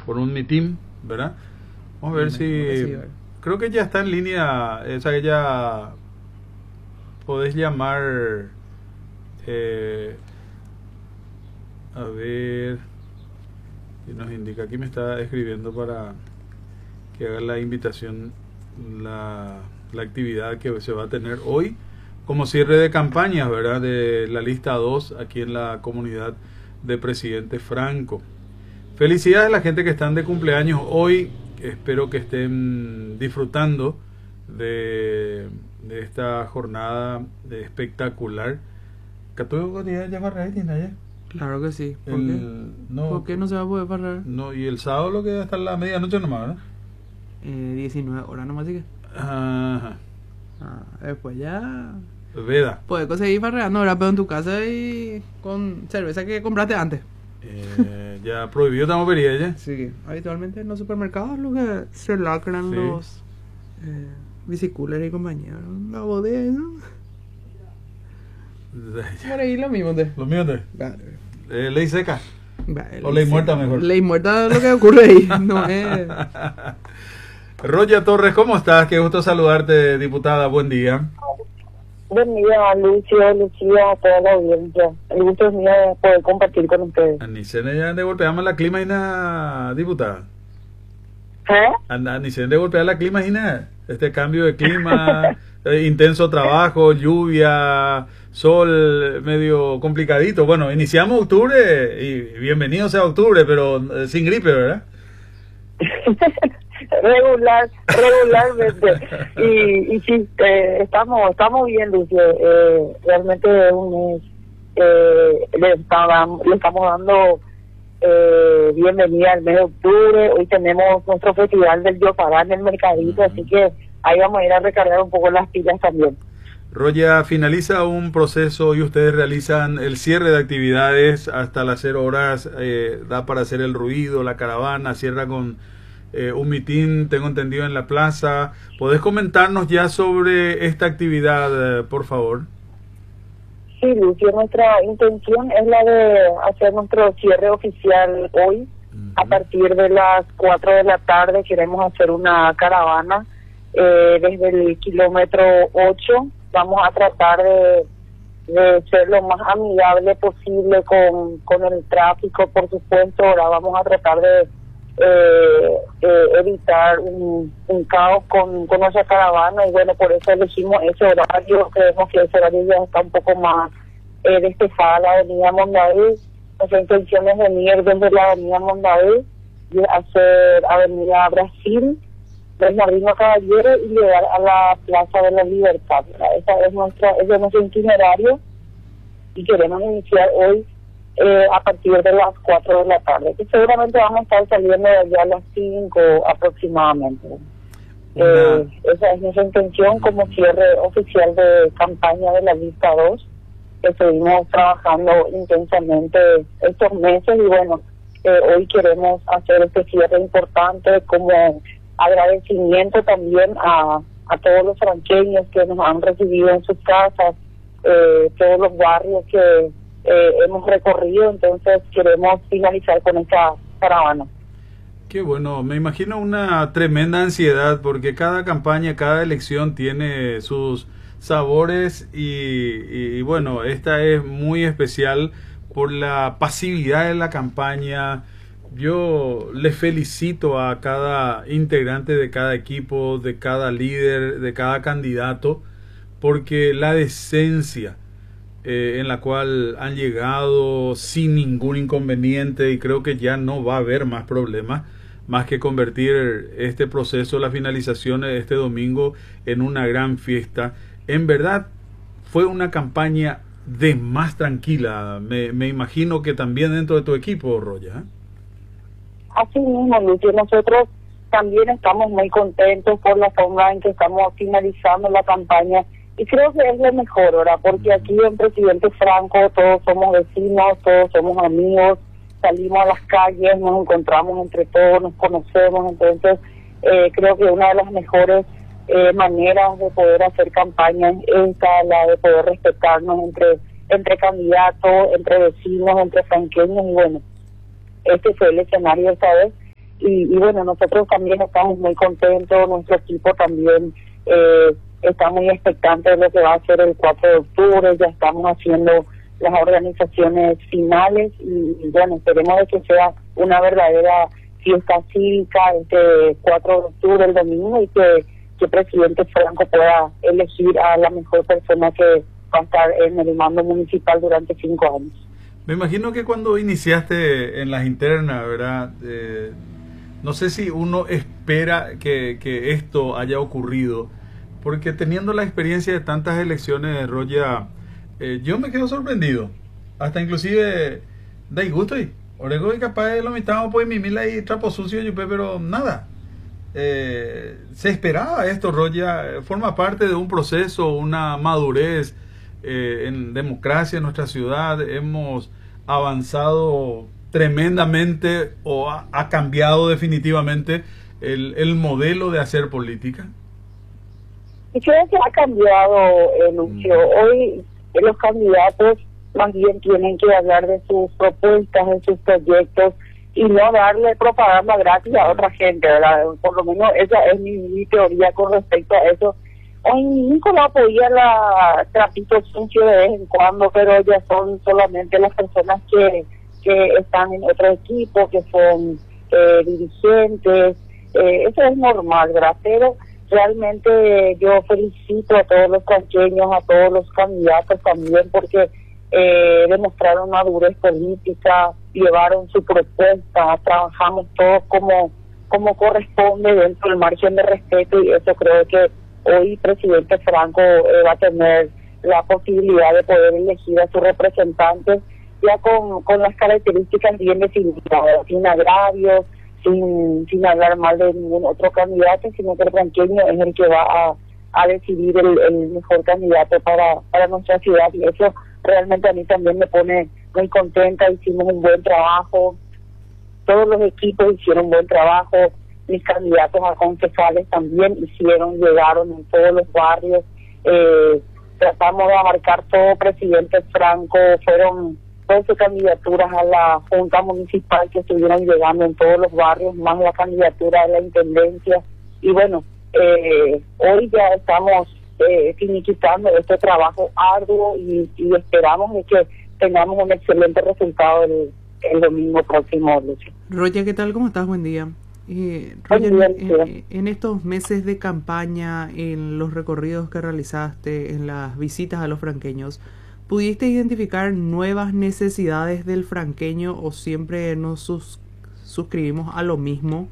por un mitin, ¿verdad? Vamos a ver si... Creo que ya está en línea, esa que ya podés llamar... a ver... Y nos indica, aquí me está escribiendo para que haga la invitación, la actividad que se va a tener hoy como cierre de campañas, ¿verdad? De la lista 2 aquí en la comunidad de Presidente Franco. Felicidades a la gente que están de cumpleaños hoy. Espero que estén disfrutando de esta jornada espectacular. Claro que sí. ¿Por qué no se va a poder parar? No, y el sábado lo que hasta la medianoche nomás, ¿verdad? 19 horas nomás, así que. Ajá. Después ya. Veda. Puedes conseguir farreando, ¿verdad? Pero en tu casa y con cerveza que compraste antes. Ya prohibido estamos vería ya. Sí, habitualmente en los supermercados lo que se lacran sí. Los bicicoolers y compañía. La bodega, ¿no? Por ahí lo mismo de. Lo mío de. Ley seca. O ley muerta mejor. Ley muerta es lo que ocurre ahí. No es. Roya Torres, ¿cómo estás? Qué gusto saludarte, diputada. Buen día. Buen día, Lucio, Lucía, a toda la audiencia. El gusto es mío de poder compartir con ustedes. Anicene ya de golpeamos la clima y nada, diputada. Anicene de golpear la clima y nada. Este cambio de clima, intenso trabajo, lluvia, sol medio complicadito. Bueno, iniciamos octubre y bienvenido sea octubre, pero sin gripe, ¿verdad? Regularmente. Y sí, estamos bien, Lucio. Realmente le estamos dando bienvenida al mes de octubre. Hoy tenemos nuestro festival del Yopará en el mercadito, así que ahí vamos a ir a recargar un poco las pilas también. Roya, finaliza un proceso y ustedes realizan el cierre de actividades hasta las 0 horas, da para hacer el ruido, la caravana, cierra con un mitin, tengo entendido, en la plaza. ¿Podés comentarnos ya sobre esta actividad, por favor? Sí, Lucio, nuestra intención es la de hacer nuestro cierre oficial hoy. A partir de las 4 de la tarde queremos hacer una caravana desde el kilómetro 8. Vamos a tratar de ser lo más amigable posible con el tráfico, por supuesto. Ahora vamos a tratar de evitar un caos con nuestra caravana, y bueno, por eso elegimos ese horario. Creemos que ese horario ya está un poco más despejada la avenida Mondaví. Nuestra intención es venir desde la avenida Mondaví y hacer avenida Brasil, del Jardín Caballero, y llegar a la Plaza de la Libertad. Ese es nuestro itinerario, y queremos iniciar hoy a partir de las 4 de la tarde, que seguramente vamos a estar saliendo de allá a las 5 aproximadamente. Esa es nuestra intención como cierre oficial de campaña de la lista 2. Estuvimos trabajando intensamente estos meses, y bueno, hoy queremos hacer este cierre importante como agradecimiento también a todos los franqueños que nos han recibido en sus casas, todos los barrios que hemos recorrido. Entonces queremos finalizar con esta caravana. Qué bueno, me imagino una tremenda ansiedad, porque cada campaña, cada elección tiene sus sabores y bueno, esta es muy especial por la pasividad de la campaña. Yo les felicito a cada integrante de cada equipo, de cada líder, de cada candidato, porque la decencia en la cual han llegado sin ningún inconveniente, y creo que ya no va a haber más problemas, más que convertir este proceso, la finalización de este domingo, en una gran fiesta. En verdad, fue una campaña de más tranquila. Me imagino que también dentro de tu equipo, Roya. Así mismo, Lucio, nosotros también estamos muy contentos por la forma en que estamos finalizando la campaña, y creo que es lo mejor, ¿verdad? Porque aquí en Presidente Franco todos somos vecinos, todos somos amigos, salimos a las calles, nos encontramos entre todos, nos conocemos. Entonces creo que una de las mejores maneras de poder hacer campaña es esta, la de poder respetarnos entre candidatos, entre vecinos, entre franqueños. Y bueno, este fue el escenario esta vez, y bueno, nosotros también estamos muy contentos, nuestro equipo también está muy expectante de lo que va a ser el 4 de octubre, ya estamos haciendo las organizaciones finales y bueno, esperemos de que sea una verdadera fiesta cívica este 4 de octubre, el domingo, y que el presidente Franco pueda elegir a la mejor persona que va a estar en el mando municipal durante 5 años. Me imagino que cuando iniciaste en las internas, ¿verdad? No sé si uno espera que esto haya ocurrido, porque teniendo la experiencia de tantas elecciones, Roya, yo me quedo sorprendido, hasta inclusive da gusto y orego y capaz de lo mitad pues mimila y trapo sucio pero nada. Se esperaba esto, Roya, forma parte de un proceso, una madurez en democracia en nuestra ciudad. Hemos avanzado tremendamente o ha cambiado definitivamente el modelo de hacer política. Y creo que ha cambiado, Lucio. Hoy los candidatos más bien tienen que hablar de sus propuestas, de sus proyectos, y no darle propaganda gratis a otra gente, ¿verdad? Por lo menos esa es mi teoría con respecto a eso. Hoy Nicolás podía la trapito sucio de vez en cuando, pero ya son solamente las personas que están en otro equipo, que son dirigentes. Eso es normal, ¿verdad? Pero realmente yo felicito a todos los franqueños, a todos los candidatos también, porque demostraron madurez política, llevaron su propuesta, trabajamos todos como corresponde dentro del margen de respeto, y eso creo que hoy presidente Franco va a tener la posibilidad de poder elegir a sus representantes ya con las características bien definidas, sin agravios, sin hablar mal de ningún otro candidato, sino que el franqueño es el que va a decidir el mejor candidato para nuestra ciudad, y eso realmente a mí también me pone muy contenta. Hicimos un buen trabajo, todos los equipos hicieron un buen trabajo, mis candidatos a concejales también llegaron en todos los barrios, tratamos de abarcar todo. Presidente Franco, fueron 12 candidaturas a la Junta Municipal que estuvieron llegando en todos los barrios, más la candidatura de la Intendencia, y bueno, hoy ya estamos finiquitando este trabajo arduo y esperamos de que tengamos un excelente resultado el domingo próximo, Lucio. Roya, ¿qué tal? ¿Cómo estás? Buen día. Roya, en estos meses de campaña, en los recorridos que realizaste, en las visitas a los franqueños, ¿pudiste identificar nuevas necesidades del franqueño o siempre nos suscribimos a lo mismo?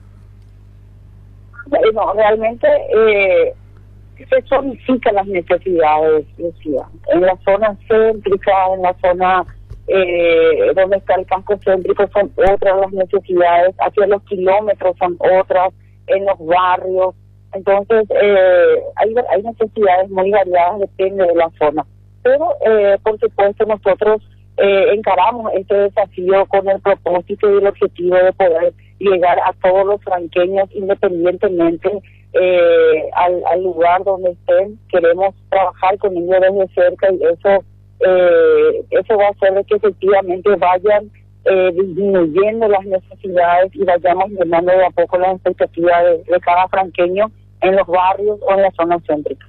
No, realmente se zonifican las necesidades, Lucía. En la zona céntrica, en la zona donde está el casco céntrico son otras las necesidades, hacia los kilómetros son otras, en los barrios. Entonces hay necesidades muy variadas, depende de la zona. Pero por supuesto nosotros encaramos este desafío con el propósito y el objetivo de poder llegar a todos los franqueños independientemente al lugar donde estén. Queremos trabajar con ellos desde cerca, y eso va a hacer de que efectivamente vayan disminuyendo las necesidades y vayamos llenando de a poco las expectativas de cada franqueño en los barrios o en la zona céntrica.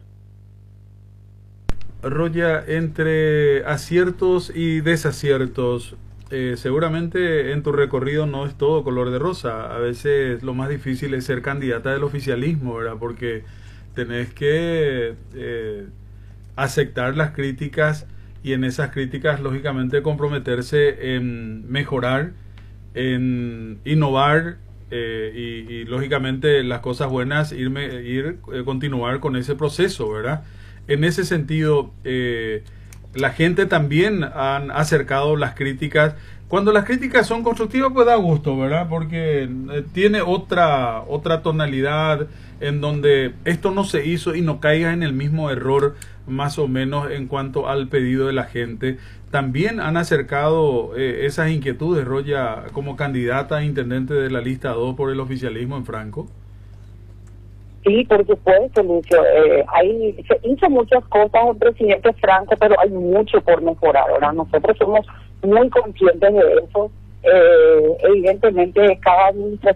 Roya, entre aciertos y desaciertos, seguramente en tu recorrido no es todo color de rosa. A veces lo más difícil es ser candidata del oficialismo, ¿verdad? Porque tenés que aceptar las críticas, y en esas críticas lógicamente comprometerse en mejorar, en innovar, y lógicamente las cosas buenas continuar con ese proceso, ¿verdad? En ese sentido, la gente también han acercado las críticas. Cuando las críticas son constructivas, pues da gusto, ¿verdad? Porque tiene otra tonalidad en donde esto no se hizo y no caiga en el mismo error, más o menos, en cuanto al pedido de la gente. También han acercado esas inquietudes, Roya, como candidata a intendente de la lista 2 por el oficialismo en Franco. Sí, por supuesto, Lucio. Se hizo muchas cosas el presidente Franco, pero hay mucho por mejorar. Ahora nosotros somos muy conscientes de eso. Evidentemente, cada administración